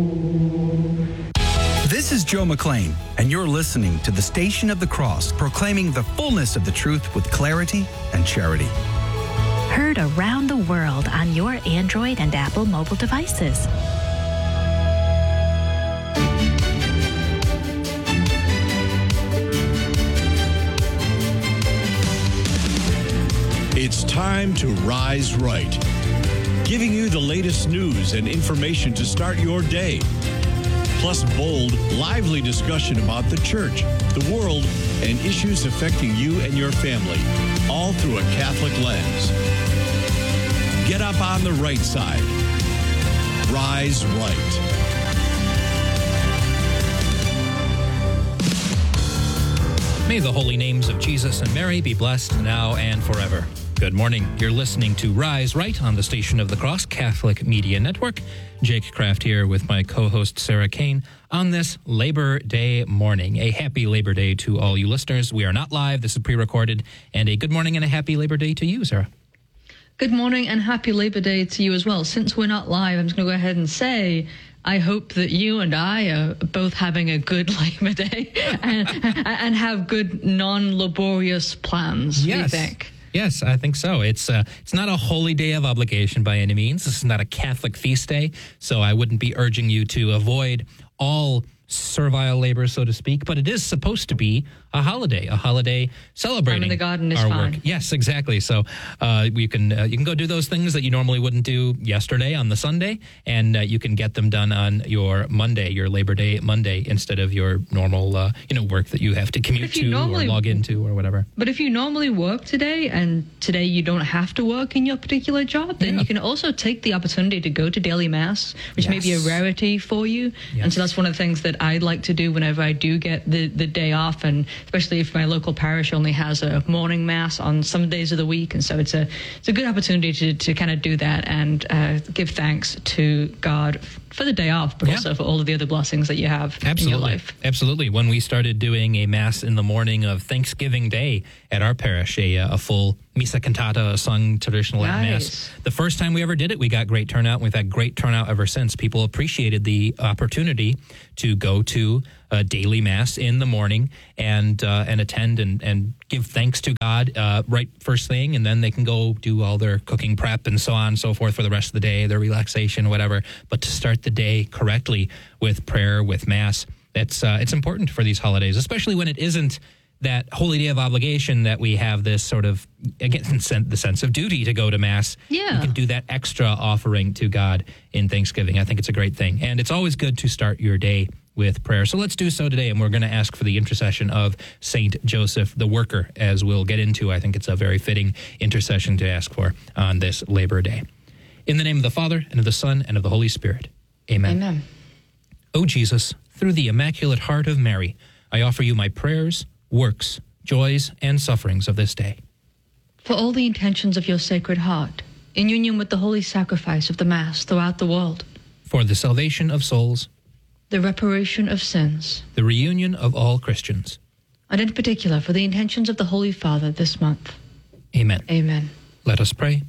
This is Joe McLean, and you're listening to the Station of the Cross, proclaiming the fullness of the truth with clarity and charity. Heard around the world on your Android and Apple mobile devices. It's time to Rise Right, giving you the latest news and information to start your day. Plus bold, lively discussion about the church, the world, and issues affecting you and your family, all through a Catholic lens. Get up on the right side. Rise Right. May the holy names of Jesus and Mary be blessed now and forever. Good morning. You're listening to Rise Right on the Station of the Cross Catholic Media Network. Jake Kraft here with my co-host Sarah Kane on this Labor Day morning. A happy Labor Day to all you listeners. We are not live. This is pre-recorded. And a good morning and a happy Labor Day to you, Sarah. Good morning and happy Labor Day to you as well. Since we're not live, I'm just going to go ahead and say I hope that you and I are both having a good Labor Day and have good non-laborious plans. Yes. What do you think? Yes, I think so. It's not a holy day of obligation by any means. This is not a Catholic feast day, so I wouldn't be urging you to avoid all servile labor, so to speak, but it is supposed to be a holiday celebrating Time in the garden is our fine. work. Yes, exactly. So you can go do those things that you normally wouldn't do yesterday on the Sunday, and you can get them done on your Monday, your Labor Day Monday, instead of your normal work that you have to commute to or log into or whatever. But if you normally work today, and today you don't have to work in your particular job, then you can also take the opportunity to go to daily mass, which may be a rarity for you. Yes. And so that's one of the things that I'd like to do whenever I do get the day off, and especially if my local parish only has a morning mass on some days of the week. And so it's a good opportunity to kind of do that and give thanks to God for the day off, but also for all of the other blessings that you have in your life. Absolutely. When we started doing a mass in the morning of Thanksgiving Day at our parish, a full missa cantata, a sung traditional mass. The first time we ever did it, we got great turnout. We've had great turnout ever since. People appreciated the opportunity to go to a daily mass in the morning and attend and give thanks to God right first thing, and then they can go do all their cooking prep and so on and so forth for the rest of the day, their relaxation, whatever. But to start the day correctly with prayer, with mass, it's important for these holidays, especially when it isn't that holy day of obligation that we have this sort of, again, the sense of duty to go to mass. Yeah. You can do that extra offering to God in Thanksgiving. I think it's a great thing. And it's always good to start your day with prayer. So let's do so today, and we're going to ask for the intercession of Saint Joseph the Worker, as we'll get into. I think it's a very fitting intercession to ask for on this Labor Day. In the name of the Father, and of the Son, and of the Holy Spirit. Amen. Amen. O Jesus, through the Immaculate Heart of Mary, I offer you my prayers, works, joys, and sufferings of this day. For all the intentions of your Sacred Heart, in union with the holy sacrifice of the Mass throughout the world, For the salvation of souls, the reparation of sins, the reunion of all Christians. and in particular for the intentions of the Holy Father this month. Amen. Amen. Let us pray.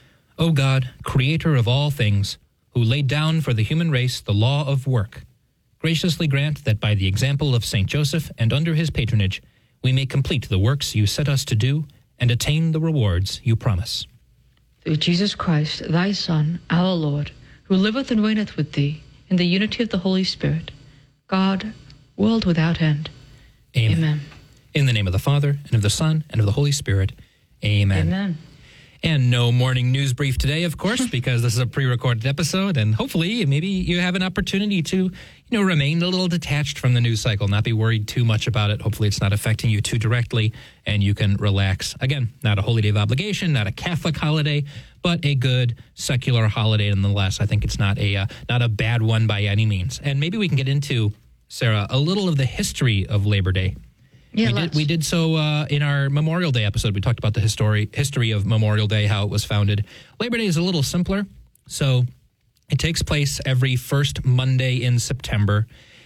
O God, creator of all things, who laid down for the human race the law of work, graciously grant that by the example of St. Joseph and under his patronage, we may complete the works you set us to do and attain the rewards you promise. Through Jesus Christ, thy Son, our Lord, who liveth and reigneth with thee in the unity of the Holy Spirit, God, world without end. Amen. Amen. In the name of the Father, and of the Son, and of the Holy Spirit. Amen. Amen. And no morning news brief today, of course, because this is a pre-recorded episode, and hopefully maybe you have an opportunity to, remain a little detached from the news cycle, not be worried too much about it. Hopefully it's not affecting you too directly, and you can relax. Again, not a holy day of obligation, not a Catholic holiday, but a good secular holiday nonetheless. I think it's not a bad one by any means. And maybe we can get into, Sarah, a little of the history of Labor Day. Yeah, we did so in our Memorial Day episode. We talked about the history of Memorial Day, how it was founded. Labor Day is a little simpler. So it takes place every first Monday in September.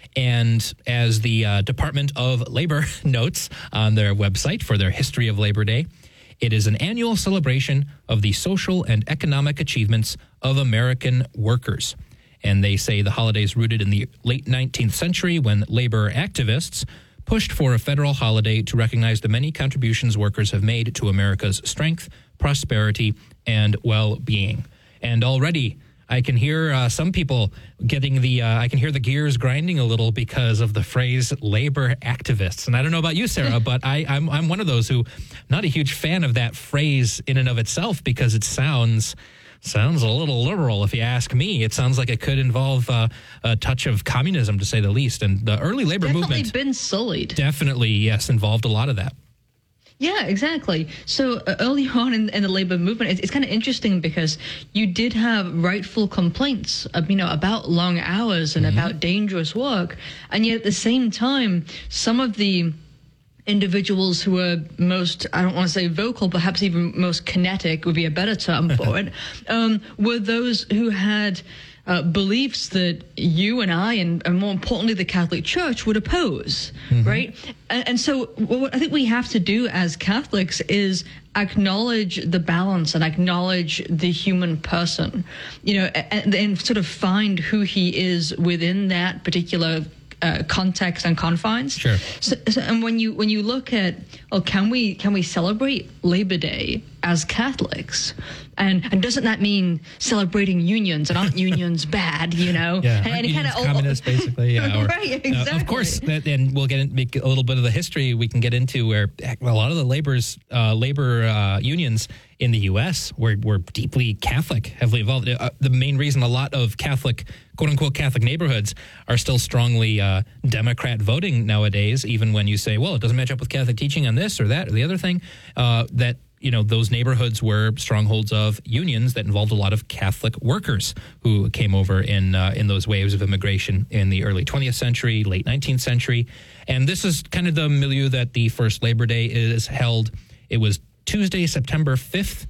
And as the Department of Labor notes on their website for their history of Labor Day, it is an annual celebration of the social and economic achievements of American workers. And they say the holiday is rooted in the late 19th century when labor activists pushed for a federal holiday to recognize the many contributions workers have made to America's strength, prosperity, and well-being. And already I can hear some people getting I can hear the gears grinding a little because of the phrase labor activists. And I don't know about you, Sarah, but I'm one of those who not a huge fan of that phrase in and of itself because it sounds a little liberal, if you ask me. It sounds like it could involve a touch of communism, to say the least. And the early labor movement... Definitely been sullied. Definitely, yes, involved a lot of that. Yeah, exactly. So early on in the labor movement, it's kind of interesting because you did have rightful complaints, about long hours and about dangerous work. And yet at the same time, some of the individuals who were most, I don't want to say vocal, perhaps even most kinetic would be a better term for it, were those who had beliefs that you and I, and more importantly, the Catholic Church would oppose, right? And so what I think we have to do as Catholics is acknowledge the balance and acknowledge the human person, and sort of find who he is within that particular context and confines. Sure. So, and when you look at, can we celebrate Labor Day as Catholics? And doesn't that mean celebrating unions? And aren't unions bad? Yeah, and unions, communist, basically. Yeah, right, exactly. Of course, and we'll make a little bit of the history we can get into where a lot of the labor unions in the U.S. were deeply Catholic, heavily involved. The main reason a lot of Catholic, quote-unquote Catholic neighborhoods are still strongly Democrat voting nowadays, even when you say, well, it doesn't match up with Catholic teaching on this or that or the other thing, that those neighborhoods were strongholds of unions that involved a lot of Catholic workers who came over in those waves of immigration in the early 20th century, late 19th century. And this is kind of the milieu that the first Labor Day is held. It was Tuesday, September 5th,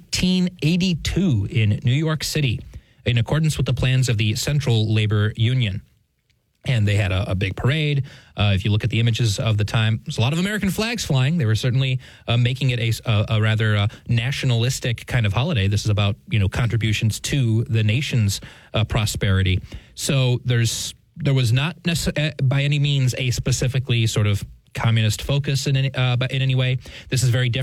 1882 in New York City, in accordance with the plans of the Central Labor Union. And they had a big parade. If you look at the images of the time, there's a lot of American flags flying. They were certainly making it a rather nationalistic kind of holiday. This is about, contributions to the nation's prosperity. So there was not by any means a specifically sort of communist focus in any way. This is very different.